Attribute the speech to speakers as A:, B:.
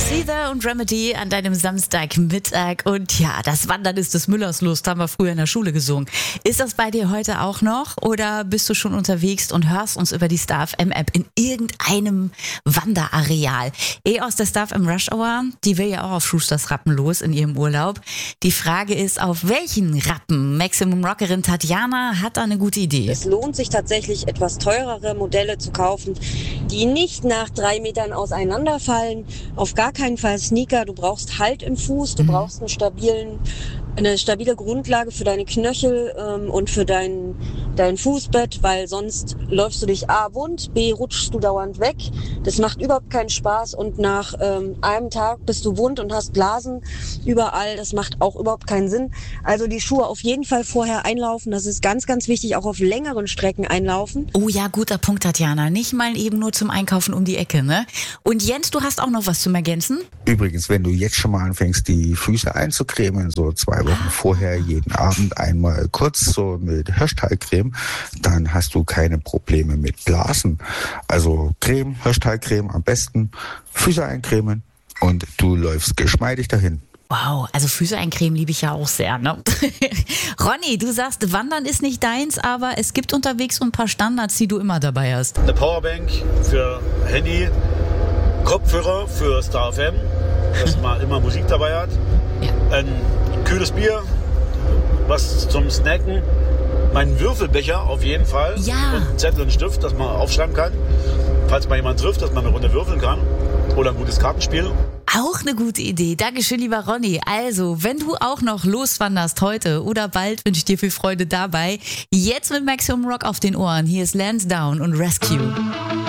A: Seether und Remedy an deinem Samstagmittag. Und ja, das Wandern ist des Müllers Lust, haben wir früher in der Schule gesungen. Ist das bei dir heute auch noch? Oder bist du schon unterwegs und hörst uns über die Star FM App in irgendeinem Wanderareal? Aus der Star FM Rush Hour, die will ja auch auf Schusters Rappen los in ihrem Urlaub. Die Frage ist, auf welchen Rappen? Maximum Rockerin Tatjana hat da eine gute Idee.
B: Es lohnt sich tatsächlich, etwas teurere Modelle zu kaufen, die nicht nach 3 Metern auseinanderfallen. Auf gar keinen Fall Sneaker. Du brauchst Halt im Fuß, du brauchst eine stabile Grundlage für deine Knöchel und für dein Fußbett, weil sonst läufst du dich A wund, B rutschst du dauernd weg. Das macht überhaupt keinen Spaß und nach einem Tag bist du wund und hast Blasen überall. Das macht auch überhaupt keinen Sinn. Also die Schuhe auf jeden Fall vorher einlaufen. Das ist ganz, ganz wichtig, auch auf längeren Strecken einlaufen.
A: Oh ja, guter Punkt, Tatjana. Nicht mal eben nur zum Einkaufen um die Ecke, ne? Und Jens, du hast auch noch was zum Ergänzen?
C: Übrigens, wenn du jetzt schon mal anfängst, die Füße einzucremen, so 2 Wochen vorher, jeden Abend einmal kurz so mit Hirschtalcreme, dann hast du keine Probleme mit Blasen. Also Creme, Hirschtalcreme am besten, Füße eincremen und du läufst geschmeidig dahin.
A: Wow, also Füße eincremen liebe ich ja auch sehr, ne? Ronny, du sagst, Wandern ist nicht deins, aber es gibt unterwegs so ein paar Standards, die du immer dabei hast.
D: Eine Powerbank für Handy, Kopfhörer für Star FM, dass man immer Musik dabei hat.
A: Ja.
D: Ein kühles Bier, was zum Snacken, meinen Würfelbecher auf jeden Fall.
A: Ja.
D: Und einen Zettel und einen Stift, dass man aufschreiben kann. Falls man jemanden trifft, dass man eine Runde würfeln kann. Oder ein gutes Kartenspiel.
A: Auch eine gute Idee. Dankeschön, lieber Ronny. Also, wenn du auch noch loswanderst heute oder bald, wünsche ich dir viel Freude dabei. Jetzt mit Maximum Rock auf den Ohren. Hier ist Lansdowne und Rescue.